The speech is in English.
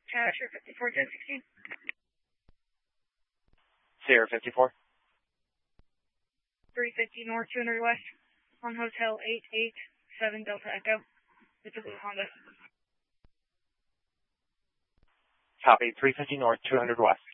Sierra 54, 1016. Sierra 54. 350 North, 200 West, on Hotel 887 Delta Echo. It's a blue Honda. Copy, 350 North, 200 West.